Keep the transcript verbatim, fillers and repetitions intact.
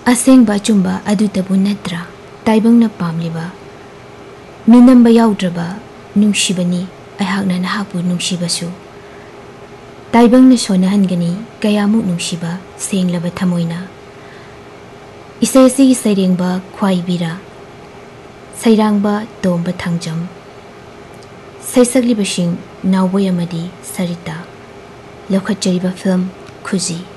ꯑꯁꯦꯡꯕ ꯑꯆꯨꯝꯕ ꯑꯗꯨꯇꯕꯨ ꯅꯠꯇ꯭ꯔꯥ ꯇꯥꯏꯕꯪꯅ ꯄꯥꯝꯂꯤꯕ ꯃꯤꯅꯝꯕ ꯌꯥꯎꯗ꯭ꯔꯕ ꯅꯨꯡꯁꯤꯕꯅꯤ ꯑꯩꯍꯥꯛꯅ ꯅꯍꯥꯛꯄꯨ ꯅꯨꯡꯁꯤꯕꯁꯨ ꯇꯥꯏꯕꯪꯅ ꯁꯣꯟꯅꯍꯟꯒꯅꯤ ꯀꯌꯥꯃꯨꯛ ꯅꯨꯡꯁꯤꯕ ꯁꯦꯡꯂꯕ ꯊꯃꯣꯏꯅ ꯏꯁꯩ ꯑꯁꯤꯒꯤ ꯁꯩꯔꯦꯡꯕ ꯈ꯭ꯋꯥꯏꯕꯤꯔꯥ ꯁꯩꯔꯥꯡꯕ ꯇꯣꯝꯕ ꯊꯥꯡꯖꯝ ꯁꯩꯁꯛꯂꯤꯕꯁꯤꯡ ꯅꯥꯎꯕꯣꯏ ꯑꯃꯗꯤ ꯁꯔꯤꯇꯥ ꯂꯧꯈꯠꯆꯔꯤꯕ ꯐꯤल्म ꯈꯨꯖꯤ